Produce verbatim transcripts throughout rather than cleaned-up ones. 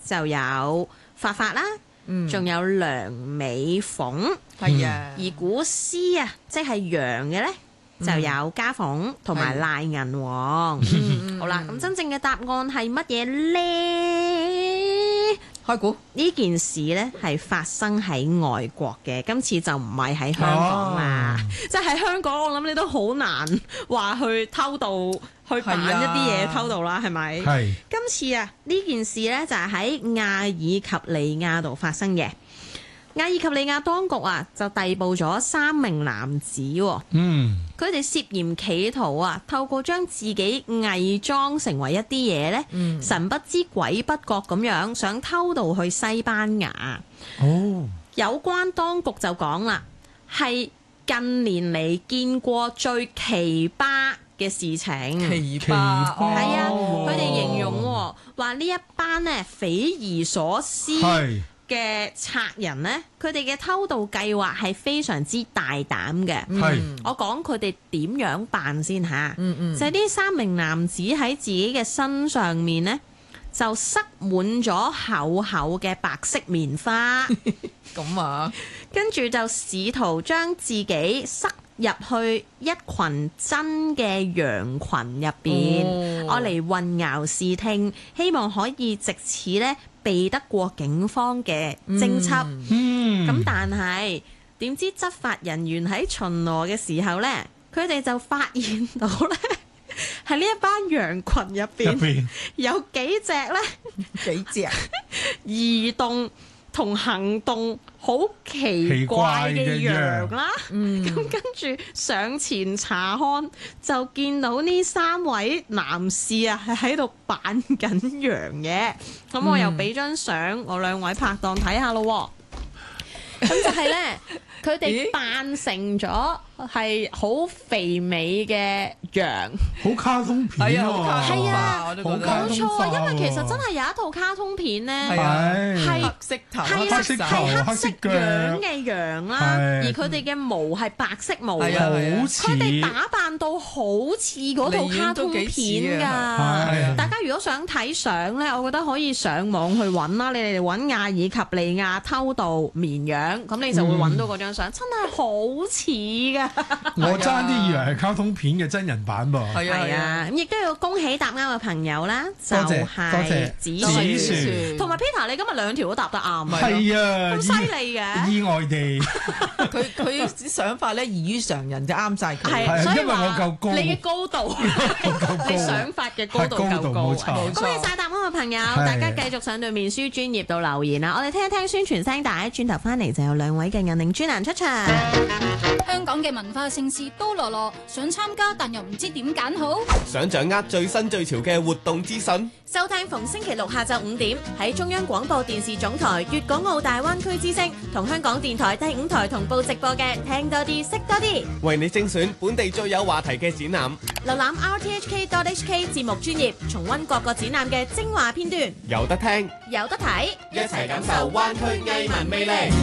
就有發發啦，仲、嗯、有梁美鳳， 係啊、 嗯。而古詩啊，即係羊嘅咧，就有家鳳同埋賴銀王。嗯、好啦，咁真正嘅答案係乜嘢咧？ 開估呢件事呢係發生喺外國嘅，今次就唔係喺香港啦。即係喺香港，我諗你都好難話去偷渡，去扮一啲嘢偷渡啦，係咪？係。今次啊，呢件事呢就係喺亞爾及利亞度發生嘅。亞爾及利亞當局啊，就逮捕咗三名男子。嗯，佢哋涉嫌企圖啊，透過將自己偽裝成為一啲嘢呢，嗯、神不知鬼不覺咁樣想偷渡去西班牙。哦，有關當局就講啦，係近年嚟見過最奇葩嘅事情。奇葩，係啊，佢哋形容話呢一班呢匪夷所思嘅賊人呢，佢哋嘅偷渡計劃係非常之大膽嘅。嗯、我講佢哋點樣辦先吓，嗯嗯、就係呢三名男子喺自己嘅身上面呢，就塞滿咗厚厚嘅白色棉花。咁啊，跟住就試圖將自己塞入去一群真嘅羊群入邊，我嚟、哦、混淆視聽，希望可以藉此呢避得過警方嘅偵緝。咁、嗯嗯、但係點知執法人員喺巡邏嘅時候呢，佢哋就發現到呢，喺呢一班羊群入邊面有幾隻呢？幾隻移動同行動好奇怪嘅羊啦，咁、嗯、跟住上前查看，就見到呢三位男士啊，係喺度扮緊羊嘅。咁、嗯、我又俾張相我兩位拍檔睇下咯。咁就係咧，佢哋扮成咗係好肥美嘅羊， 好卡通片喎。 係啊，冇錯啊，因為其實真係有一套卡通片咧，係黑色頭、黑色頭、黑色樣嘅羊啦，而佢哋嘅毛係白色毛嘅，佢哋打扮到好似嗰套卡通片㗎。大家如果想睇相咧，我覺得可以上網去揾啦，你哋揾亞爾及利亞偷渡綿羊。咁你就會揾到嗰張相，嗯、真係好似噶。 我爭啲以為係卡通片嘅真人版噃。 係啊，咁亦都要恭喜答啱嘅朋友啦，就係紫樹同埋 Peter，你今日兩條都答得啱。 係啊， 好犀利嘅。 意外地， 佢佢啲想法咧異於常人，就啱晒佢。 係，所以因為我夠高， 你嘅高度，你想法嘅高度夠高。冇錯。恭喜晒答啱嘅朋友，大家繼續上到面書專頁度留言啦。我哋聽一聽宣傳聲帶，轉頭翻嚟就有兩位嘅銀鈴專欄出場。 香港嘅文化盛事多羅羅，想參加但又唔知點揀好。 想掌握最新最潮嘅活動資訊， 收聽逢星期六下晝五點喺中央廣播電視總台粵港澳大灣區之聲同香港電台第五台同步直播嘅聽多啲識多啲， 為你精選本地最有話題嘅展覽。 瀏覽 r t h k dot h k 節目專頁，重溫各個展覽嘅精華片段， 有得聽， 有得睇， 一齊感受灣區藝文魅力。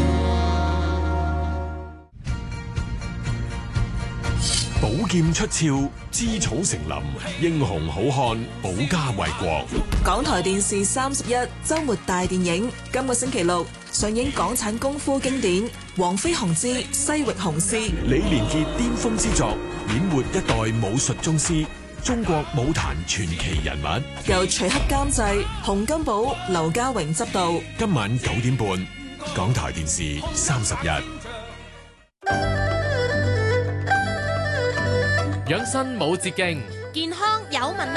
寶劍出鞘，枝草成林，英雄好漢保家衛國。 港台電視三十一周末大電影，今個星期六上映港產功夫經典《黃飛鴻之西域雄獅》， 李連杰巔峰之作，演活一代武術宗師，中國武壇傳奇人物。 由徐克監製，洪金寶、劉家榮執導。 今晚九點半，港台電視三十一。 養生冇捷徑， 健康有文